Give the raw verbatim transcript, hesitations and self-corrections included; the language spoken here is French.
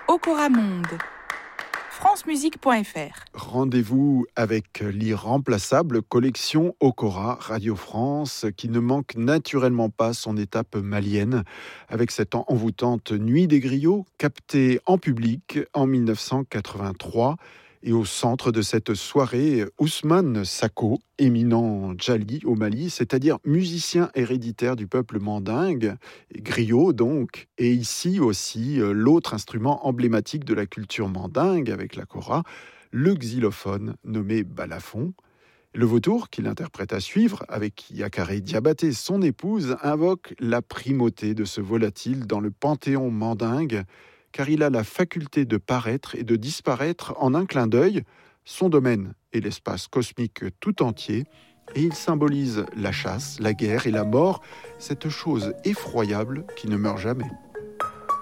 Okora Monde. francemusique point f r. Rendez-vous avec l'irremplaçable collection Okora Radio France qui ne manque naturellement pas son étape malienne avec cette envoûtante Nuit des griots captée en public en dix-neuf cent quatre-vingt-trois. Et au centre de cette soirée, Ousmane Sako, éminent djali au Mali, c'est-à-dire musicien héréditaire du peuple mandingue, et griot donc, et ici aussi l'autre instrument emblématique de la culture mandingue avec la kora, le xylophone nommé balafon. Le vautour, qu'il interprète à suivre, avec Yakaré Diabaté, son épouse, invoque la primauté de ce volatile dans le panthéon mandingue, car il a la faculté de paraître et de disparaître en un clin d'œil. Son domaine est l'espace cosmique tout entier, et il symbolise la chasse, la guerre et la mort, cette chose effroyable qui ne meurt jamais.